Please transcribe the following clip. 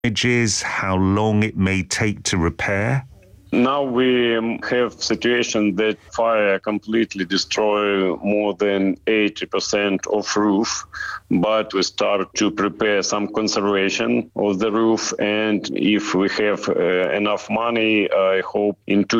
Is how long it may take to repair? Now we have situation that fire completely destroy more than 80% of roof, but we start to prepare some conservation of the roof, and if we have enough money, I hope in 2